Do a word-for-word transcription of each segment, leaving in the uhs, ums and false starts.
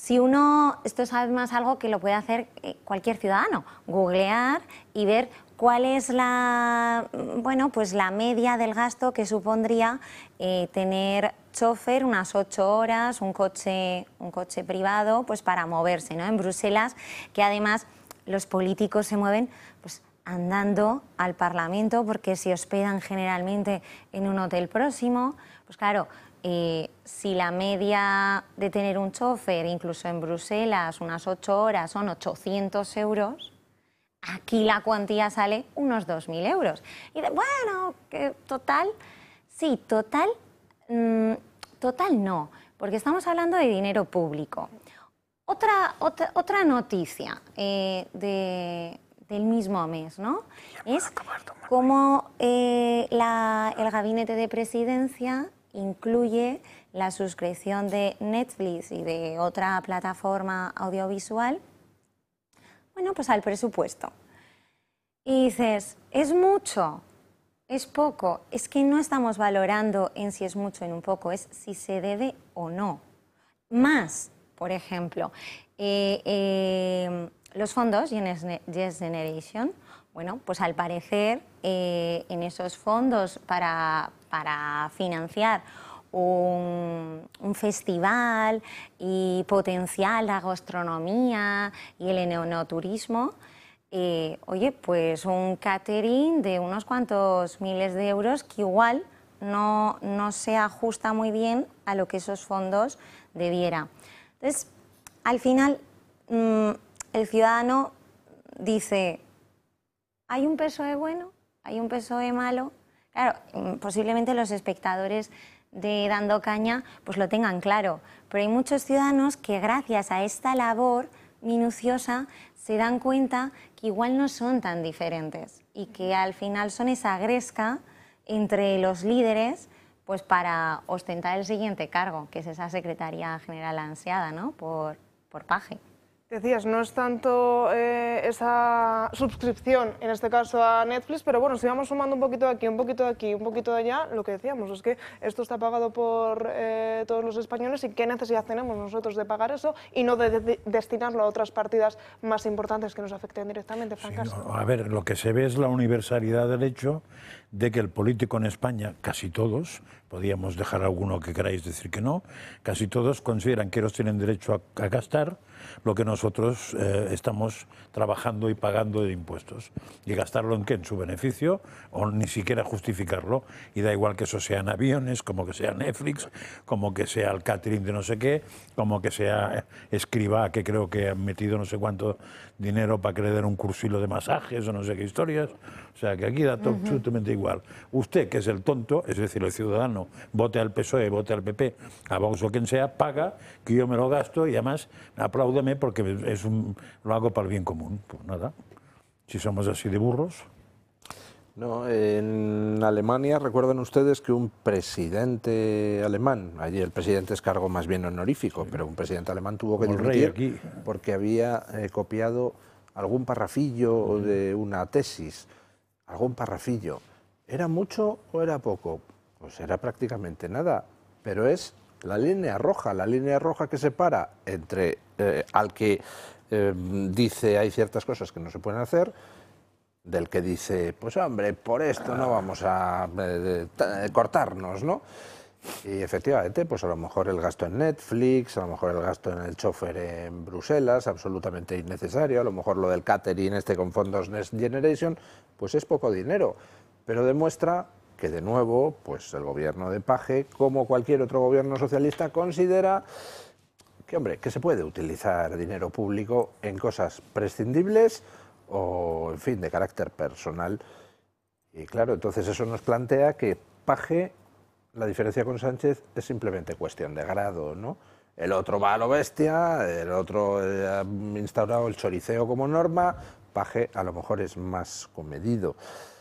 Si uno, esto es además algo que lo puede hacer cualquier ciudadano, googlear y ver cuál es la, bueno, pues la media del gasto que supondría eh, tener chofer unas ocho horas, un coche, un coche privado, pues para moverse, ¿no? En Bruselas, que además los políticos se mueven pues andando al Parlamento porque se hospedan generalmente en un hotel próximo, pues claro. Eh, si la media de tener un chofer, incluso en Bruselas, unas ocho horas son ochocientos euros, aquí la cuantía sale unos dos mil euros. Y de, bueno, que total, sí, total, mmm, total no, porque estamos hablando de dinero público. Otra, otra, otra noticia eh, de, del mismo mes, ¿no? Es cómo eh, la, el gabinete de presidencia incluye la suscripción de Netflix y de otra plataforma audiovisual, bueno, pues al presupuesto. Y dices, ¿es mucho? ¿Es poco? Es que no estamos valorando en si es mucho o en un poco, es si se debe o no. Más, por ejemplo, eh, eh, los fondos Yes Generation, bueno, pues al parecer eh, en esos fondos para, para financiar un, un festival y potenciar la gastronomía y el enoturismo, eh, oye, pues un catering de unos cuantos miles de euros que igual no, no se ajusta muy bien a lo que esos fondos debiera. Entonces, al final, mmm, el ciudadano dice, ¿hay un P S O E bueno? ¿Hay un P S O E malo? Claro, posiblemente los espectadores de Dando Caña pues lo tengan claro, pero hay muchos ciudadanos que gracias a esta labor minuciosa se dan cuenta que igual no son tan diferentes y que al final son esa gresca entre los líderes pues para ostentar el siguiente cargo, que es esa Secretaría General ansiada, ¿no? por, por Paje. Decías, no es tanto eh, esa suscripción, en este caso a Netflix, pero bueno, si vamos sumando un poquito de aquí, un poquito de aquí, un poquito de allá, lo que decíamos es que esto está pagado por eh, todos los españoles y qué necesidad tenemos nosotros de pagar eso y no de, de destinarlo a otras partidas más importantes que nos afecten directamente, Fran Casas. Sí, no, a ver, lo que se ve es la universalidad del hecho de que el político en España, casi todos, podríamos dejar alguno que queráis decir que no, casi todos consideran que ellos tienen derecho a, a gastar lo que nosotros eh, estamos trabajando y pagando de impuestos. ¿Y gastarlo en qué? En su beneficio, o ni siquiera justificarlo. Y da igual que eso sea en aviones, como que sea Netflix, como que sea el catering de no sé qué, como que sea Escribá, que creo que han metido no sé cuánto dinero para que le den un cursilo de masajes o no sé qué historias. O sea, que aquí da todo uh-huh. absolutamente igual. Usted, que es el tonto, es decir, el ciudadano, vote al P S O E, vote al P P, a Vox o quien sea, paga, que yo me lo gasto y además apláudeme porque es un, lo hago para el bien común. Pues nada, si somos así de burros. No, en Alemania recuerdan ustedes que un presidente alemán, allí el presidente es cargo más bien honorífico, sí. pero un presidente alemán tuvo que dimitir porque había eh, copiado algún parrafillo uh-huh. de una tesis, algún parrafillo. ¿Era mucho o era poco? Pues era prácticamente nada, pero es la línea roja, la línea roja que separa entre eh, al que eh, dice hay ciertas cosas que no se pueden hacer, del que dice, pues hombre, por esto no vamos a eh, eh, cortarnos, ¿no? Y efectivamente, pues a lo mejor el gasto en Netflix, a lo mejor el gasto en el chofer en Bruselas, absolutamente innecesario, a lo mejor lo del catering este con fondos Next Generation, pues es poco dinero, pero demuestra que de nuevo, pues el gobierno de Paje, como cualquier otro gobierno socialista, considera que, hombre, que se puede utilizar dinero público en cosas prescindibles o, en fin, de carácter personal. Y claro, entonces eso nos plantea que Paje, la diferencia con Sánchez es simplemente cuestión de grado, ¿no? El otro va a lo bestia, el otro ha instaurado el choriceo como norma, Paje a lo mejor es más comedido.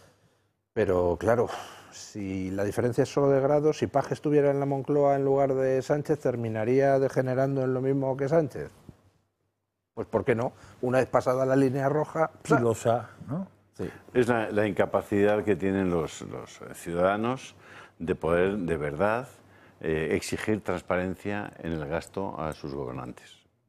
Pero claro, si la diferencia es solo de grado, si Paje estuviera en la Moncloa en lugar de Sánchez, ¿terminaría degenerando en lo mismo que Sánchez? Pues ¿por qué no? Una vez pasada la línea roja... Pilosa, ¿no? Sí. Es la, la incapacidad que tienen los, los ciudadanos de poder, de verdad, eh, exigir transparencia en el gasto a sus gobernantes.